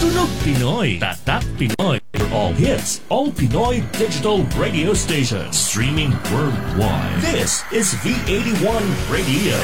Tunog Pinoy, Tatak Pinoy. For all hits, all Pinoy digital radio stations streaming worldwide. This is V81 Radio.